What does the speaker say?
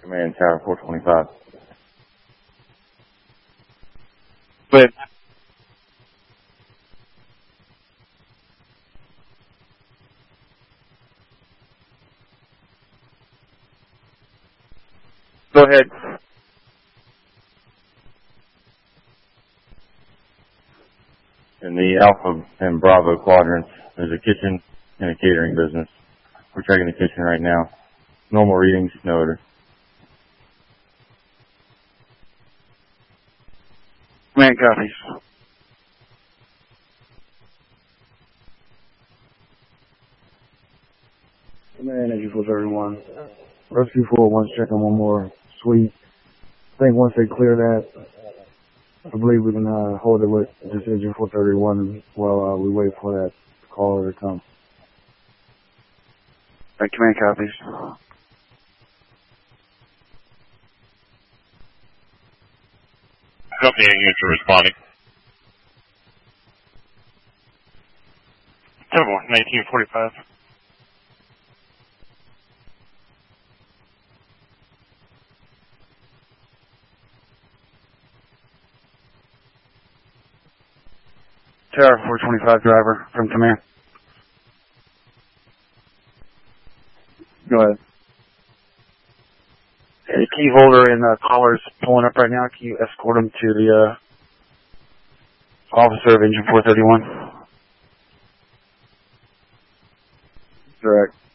Command Tower 425. But go ahead. In the Alpha and Bravo quadrants, there's a kitchen and a catering business. We're checking the kitchen right now. Normal readings, no odor. Command copies. Command Agent 431. Rescue 401's checking one more suite. I think once they clear that, I believe we can hold it with just Agent 431 while we wait for that caller to come. Command copies. Company units are responding. Tower 1945. Tower 425 driver from command. Go ahead. The key holder and the caller's pulling up right now. Can you escort him to the officer of Engine 431? Correct.